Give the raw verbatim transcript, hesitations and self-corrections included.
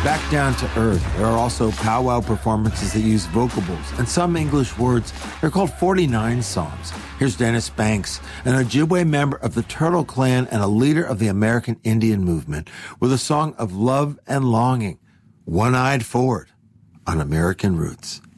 Back down to earth, there are also powwow performances that use vocables and some English words. They're called forty-nine songs. Here's Dennis Banks, an Ojibwe member of the Turtle Clan and a leader of the American Indian movement, with a song of love and longing, One-Eyed Forward, on American Roots.